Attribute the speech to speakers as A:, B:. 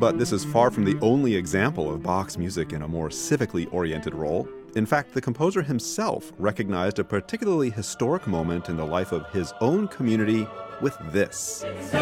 A: But this is far from the only example of Bach's music in a more civically oriented role. In fact, the composer himself recognized a particularly historic moment in the life of his own community with this.